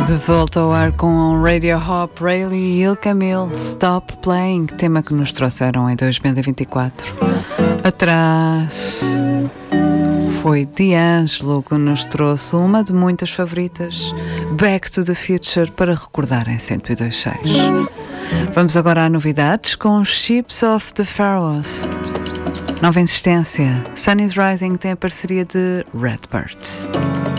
De volta ao ar com Radio Hop, Rayleigh e Il Camille, Stop Playing, tema que nos trouxeram em 2024. Atrás foi D'Angelo que nos trouxe uma de muitas favoritas, Back to the Future, para recordar em 102.6. Vamos agora a novidades com Ships of the Pharaohs. Nova insistência, Sun is Rising tem a parceria de Redbird.